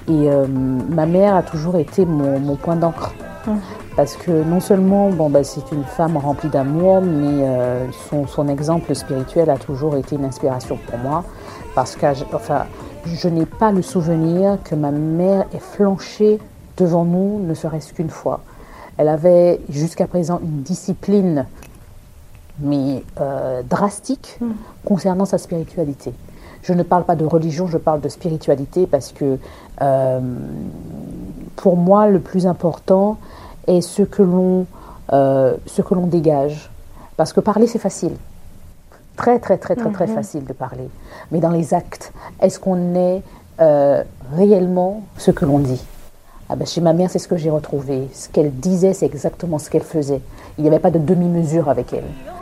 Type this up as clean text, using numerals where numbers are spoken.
Et ma mère a toujours été mon point d'encre. Parce que non seulement c'est une femme remplie d'amour, mais son exemple spirituel a toujours été une inspiration pour moi. Parce que je n'ai pas le souvenir que ma mère ait flanché devant nous, ne serait-ce qu'une fois. Elle avait jusqu'à présent une discipline, mais drastique, concernant sa spiritualité. Je ne parle pas de religion, je parle de spiritualité parce que pour moi, le plus important est ce que l'on dégage. Parce que parler, c'est facile. Très, très, très, très, très facile de parler. Mais dans les actes, est-ce qu'on est réellement ce que l'on dit? Chez ma mère, c'est ce que j'ai retrouvé. Ce qu'elle disait, c'est exactement ce qu'elle faisait. Il n'y avait pas de demi-mesure avec elle.